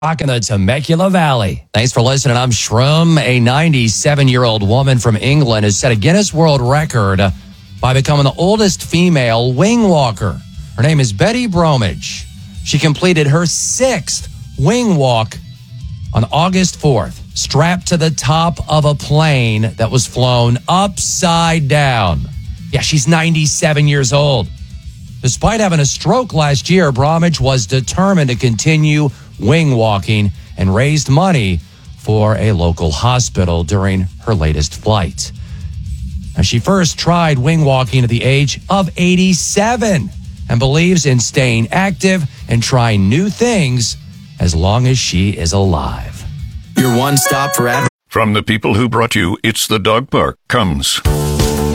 Rock in the Temecula Valley. Thanks for listening. I'm Shroom. A 97-year-old woman from England has set a Guinness World Record by becoming the oldest female wing walker. Her name is Betty Bromage. She completed her 6th wing walk on August 4th, strapped to the top of a plane that was flown upside down. Yeah, she's 97 years old. Despite having a stroke last year, Bromage was determined to continue wing walking and raised money for a local hospital during her latest flight. Now, she first tried wing walking at the age of 87 and believes in staying active and trying new things as long as she is alive. Your one stop for From the people who brought you It's the Dog Park comes